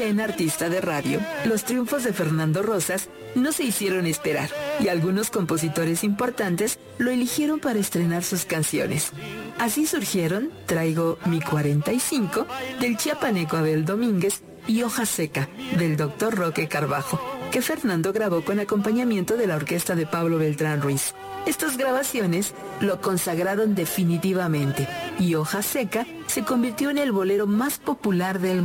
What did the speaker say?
en artista de radio, los triunfos de Fernando Rosas no se hicieron esperar y algunos compositores importantes lo eligieron para estrenar sus canciones. Así surgieron Traigo mi 45 del chiapaneco Abel Domínguez y Hoja Seca del Dr. Roque Carbajo, que Fernando grabó con acompañamiento de la orquesta de Pablo Beltrán Ruiz. Estas grabaciones lo consagraron definitivamente y Hoja Seca se convirtió en el bolero más popular del mundo.